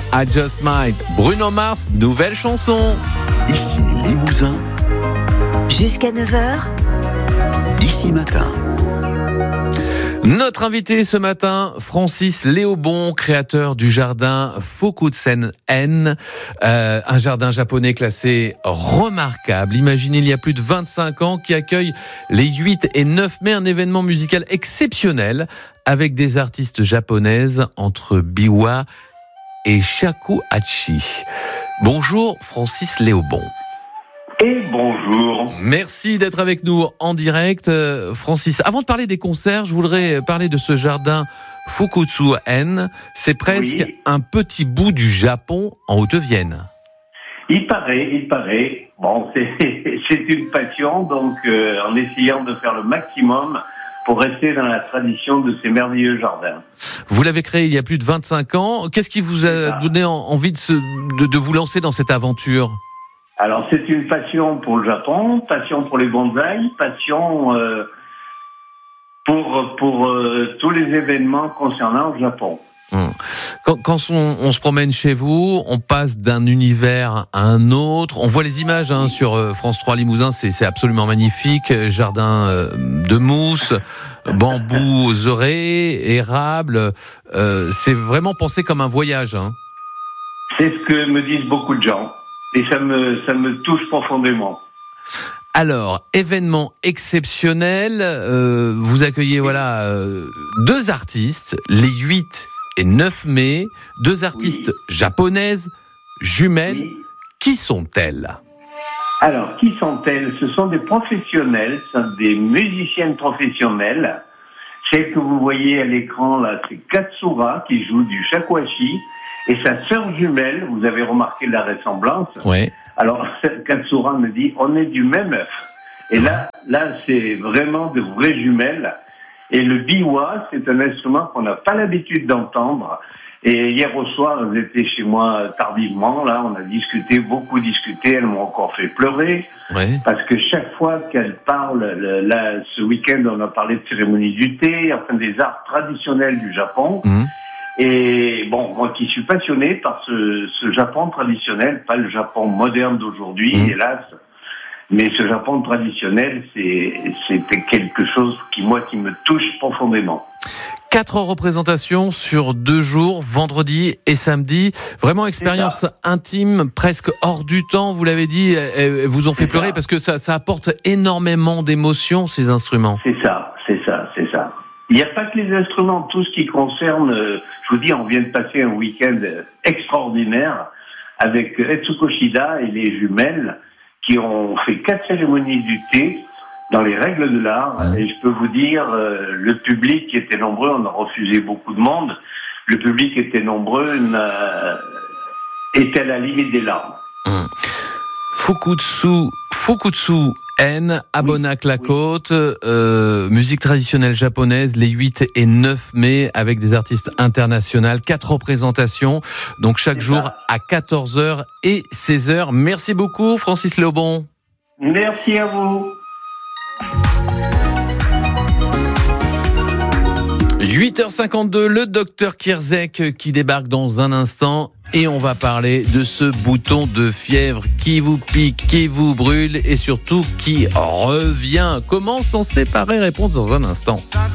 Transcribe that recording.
I Just Might. Bruno Mars, nouvelle chanson. Ici Limousin. Jusqu'à 9h. Ici Matin. Notre invité ce matin, Francis Léobon, créateur du jardin Fokutsen-en, un jardin japonais classé remarquable. Imaginez, il y a plus de 25 ans, qui accueille les 8 et 9 mai, un événement musical exceptionnel avec des artistes japonaises entre biwa et shakuhachi. Bonjour Francis Léobon. Et bonjour. Merci d'être avec nous en direct, Francis. Avant de parler des concerts, je voudrais parler de ce jardin Fokutsen-en. C'est presque un petit bout du Japon en Haute-Vienne. Il paraît. Bon, c'est une passion, donc en essayant de faire le maximum pour rester dans la tradition de ces merveilleux jardins. Vous l'avez créé il y a plus de 25 ans. Qu'est-ce qui vous a donné envie de vous lancer dans cette aventure ? Alors, c'est une passion pour le Japon, passion pour les bonsaïs, passion pour tous les événements concernant le Japon. Quand on se promène chez vous, on passe d'un univers à un autre. On voit les images sur France 3 Limousin, c'est absolument magnifique. Jardin de mousse, bambous orés, érables. C'est vraiment pensé comme un voyage. C'est ce que me disent beaucoup de gens. Et ça me touche profondément. Alors, événement exceptionnel, vous accueillez deux artistes, les 8 et 9 mai, deux artistes japonaises, jumelles. Oui. Qui sont-elles ? Alors, qui sont-elles ? Ce sont des professionnelles, ce sont des musiciennes professionnelles. Celle que vous voyez à l'écran, là, c'est Katsura, qui joue du shakuhachi. Et sa sœur jumelle, vous avez remarqué la ressemblance. Oui. Alors, Katsura me dit, on est du même œuf. Et là, c'est vraiment de vraies jumelles. Et le biwa, c'est un instrument qu'on n'a pas l'habitude d'entendre. Et hier au soir, elles étaient chez moi tardivement. Là, on a beaucoup discuté. Elles m'ont encore fait pleurer. Oui. Parce que chaque fois qu'elles parlent, ce week-end, on a parlé de cérémonie du thé, enfin des arts traditionnels du Japon. Et bon, moi qui suis passionné par ce Japon traditionnel, pas le Japon moderne d'aujourd'hui, hélas, mais ce Japon traditionnel, c'était quelque chose qui me touche profondément. 4 représentations sur 2 jours, vendredi et samedi. Vraiment expérience intime, presque hors du temps, vous l'avez dit, elles vous ont fait pleurer parce que ça apporte énormément d'émotions, ces instruments. C'est ça. Il n'y a pas que les instruments, tout ce qui concerne, je vous dis, on vient de passer un week-end extraordinaire avec Etsuko Shida et les jumelles qui ont fait 4 cérémonies du thé dans les règles de l'art. Et je peux vous dire, le public était nombreux, on a refusé beaucoup de monde, le public était nombreux, était à la limite des larmes. Fokutsen-en, à Bonac-la-Côte, musique traditionnelle japonaise, les 8 et 9 mai, avec des artistes internationaux, 4 représentations, donc chaque jour à 14h et 16h. Merci beaucoup, Francis Léobon. Merci à vous. 8h52, le docteur Kierzek qui débarque dans un instant et on va parler de ce bouton de fièvre qui vous pique, qui vous brûle et surtout qui revient. Comment s'en séparer ? Réponse dans un instant.